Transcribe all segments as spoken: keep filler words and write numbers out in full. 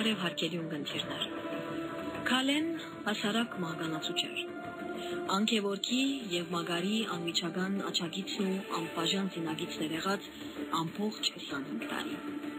Թարև հարկելյուն գնդիրներ։ Քալեն հասարակ մահկանացու չէր։ Անկևորքի և մագարի անմիջական աչագիցն ու անբաժան զինագիցներ եղած ամբողջ քսանհինգ տարի։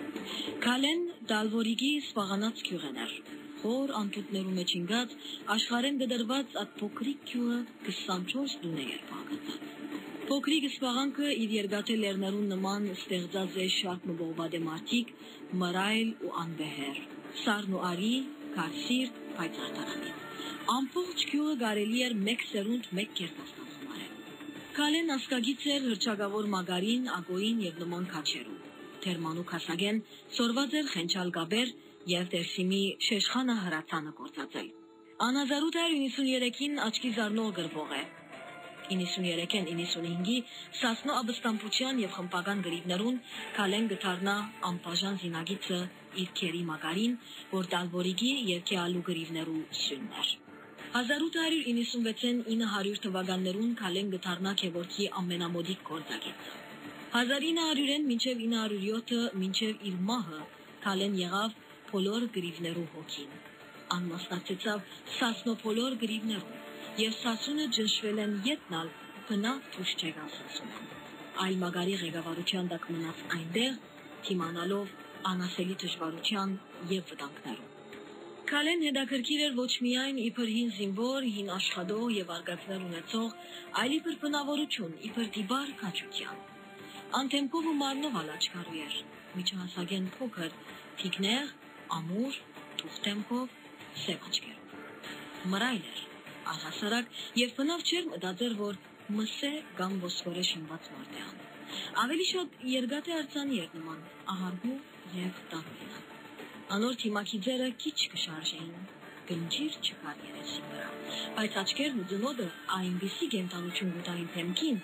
Քալեն դալվորիգի սպաղանած գյուղեն էր, խոր անտուտներու մեջ ինգած աշխարհեն գդրված այդ փոքրիկ գյուղը քսանչորս դունե էր բաղկացած։ Փոքրիկ սպաղանքը իր երկաթե լեռներուն նման ստեղծած է շատ մբողբադե մարդիկ, մռայլ ու անբեհեր, սառն ու արի, կարսիրտ, պայծառ տարանից։ Ամբողջ գյուղը կարելի էր մեկ սերունդ մեկ կերպաստան խմարել։ Քալեն ասկագից էր հռչակավոր մագարին, ագոյին և նման քաչերու։ Թերմանու քասագեն սորված էր խենչալ գաբեր և դերսիմի շեշխանա հրացանը կործածել։ Անազարութ էր իննսունյերեքին աչքի զարնող գրվող է։ իննսունյերեքեն իննսունհինգի սասնո աբստամբության և խմպական գրիվներուն Քալեն գթարնա անբաժան զինագիցը իր քերի մագարին, որ դալվորիգի և քեալու գրիվներու սյունն էր։ հազար ութ հարյուր իննսունվեցին ինը հարյուր թվականներուն Քալեն գթարնա քևորքի ամենամոդիկ գործագիծը։ հազար ինը հարյուրեն մինչև ինը հարյուր յոթը մինչև իր մահը Քալեն եղավ բոլոր գրիվներու հոգին։ Անմասնակցեցավ սասնո բոլոր գրիվներուն, և սասունը ջնշվել են ետնալ բնավ թուշ չեղան սասունեն։ Այլ մագարի ղեկավարության տակ մնաց այնտեղ, թիմանալով անասելի դժվարության և վտանգներուն։ Քալեն հետաքրքիր էր ոչ միայն իբր հին զինվոր, հին աշխատող և արգածներ ունեցող, այլ իբր բնավորություն, իբր դիբար քաջության։ Անթեմքով ու մարմնով ալաչկարու էր, միջահասակեն փոքր, թիկնեղ, ամուր, թուղթեմքով, սև աչքերով։ Մռայլ էր, առհասարակ և բնավ չէր մտածեր, որ մսե կամ ոսկորե շինված մարդ է ան։ Ավելի շատ երկաթե արձանի էր նման, ահարգու և տանուինան։ Անոր թիմակի ձերը քիչ կշարժեին, գնջիր չկար երեսի վրա, բայց աչքերն ու ձնոտը այնպիսի կենդանություն գուտային թեմքին,